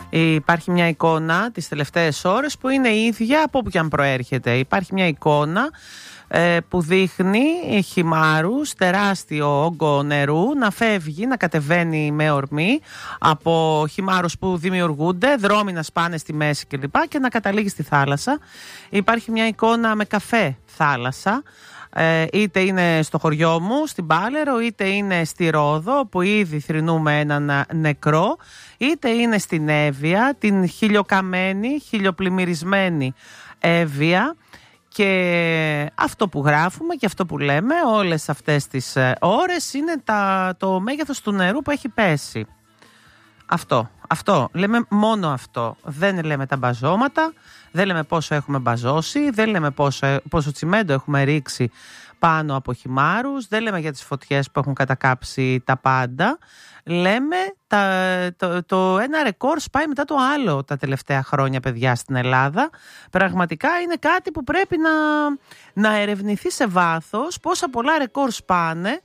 Υπάρχει μια εικόνα τις τελευταίες ώρες που είναι η ίδια από όπου και αν προέρχεται. Υπάρχει μια εικόνα που δείχνει χυμάρους, τεράστιο όγκο νερού να φεύγει, να κατεβαίνει με ορμή από χυμάρους που δημιουργούνται, δρόμοι να σπάνε στη μέση κλπ. Και να καταλήγει στη θάλασσα. Υπάρχει μια εικόνα με καφέ θάλασσα, είτε είναι στο χωριό μου, στην Πάλαιρο, είτε είναι στη Ρόδο, που ήδη θρηνούμε έναν νεκρό, είτε είναι στην Εύβοια, την χιλιοκαμένη, χιλιοπλημμυρισμένη Εύβοια. Και αυτό που γράφουμε και αυτό που λέμε όλες αυτές τις ώρες είναι το μέγεθος του νερού που έχει πέσει. Αυτό. Λέμε μόνο αυτό. Δεν λέμε τα μπαζώματα, δεν λέμε πόσο έχουμε μπαζώσει, δεν λέμε πόσο τσιμέντο έχουμε ρίξει πάνω από χυμάρους, δεν λέμε για τις φωτιές που έχουν κατακάψει τα πάντα. Λέμε το ένα ρεκόρ σπάει μετά το άλλο τα τελευταία χρόνια, παιδιά, στην Ελλάδα. Πραγματικά είναι κάτι που πρέπει να ερευνηθεί σε βάθος, πόσα πολλά ρεκόρ σπάνε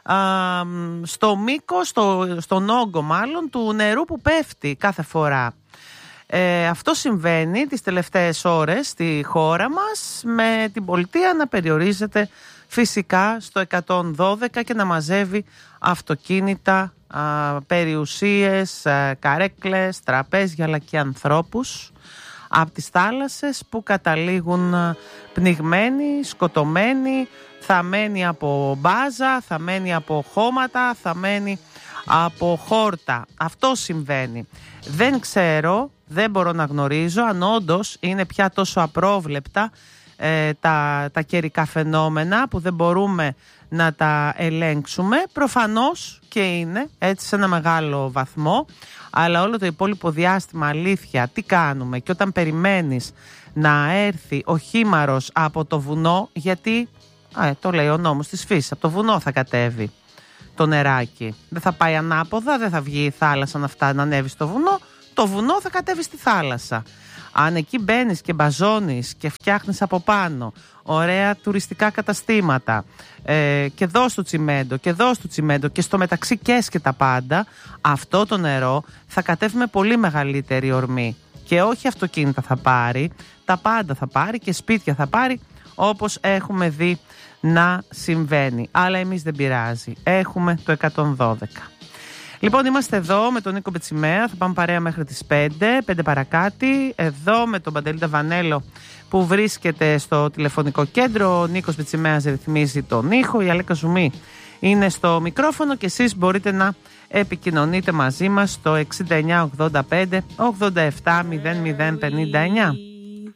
στο μήκος, στον όγκο μάλλον του νερού που πέφτει κάθε φορά. Αυτό συμβαίνει τις τελευταίες ώρες στη χώρα μας, με την πολιτεία να περιορίζεται φυσικά στο 112 και να μαζεύει αυτοκίνητα, περιουσίες, καρέκλες, τραπέζια αλλά και ανθρώπους από τις θάλασσες που καταλήγουν πνιγμένοι, σκοτωμένοι, θαμμένοι από μπάζα, θαμμένοι από χώματα, θαμμένοι από χόρτα. Αυτό συμβαίνει. Δεν ξέρω, δεν μπορώ να γνωρίζω αν όντως είναι πια τόσο απρόβλεπτα τα καιρικά φαινόμενα που δεν μπορούμε να τα ελέγξουμε. Προφανώς και είναι έτσι σε ένα μεγάλο βαθμό, αλλά όλο το υπόλοιπο διάστημα, αλήθεια, τι κάνουμε? Και όταν περιμένεις να έρθει ο χήμαρος από το βουνό, γιατί το λέει ο νόμος της φύσης, από το βουνό θα κατέβει το νεράκι, δεν θα πάει ανάποδα, δεν θα βγει η θάλασσα να ανέβει στο βουνό, το βουνό θα κατέβει στη θάλασσα. Αν εκεί μπαίνεις και μπαζώνεις και φτιάχνεις από πάνω ωραία τουριστικά καταστήματα, και δώσ' του τσιμέντο και δώσ' του τσιμέντο και στο μεταξύ και τα πάντα, αυτό το νερό θα κατέβει με πολύ μεγαλύτερη ορμή. Και όχι αυτοκίνητα θα πάρει, τα πάντα θα πάρει και σπίτια θα πάρει, όπως έχουμε δει να συμβαίνει. Αλλά εμείς δεν πειράζει, έχουμε το 112. Λοιπόν, είμαστε εδώ με τον Νίκο Μπετσιμέα, θα πάμε παρέα μέχρι τις 5 παρακάτι, εδώ με τον Παντελή Ταβανέλο που βρίσκεται στο τηλεφωνικό κέντρο. Ο Νίκος Μπετσιμέας ρυθμίζει τον ήχο, η Αλέκα Ζουμή είναι στο μικρόφωνο και εσείς μπορείτε να επικοινωνείτε μαζί μας στο 6985 87 00 59.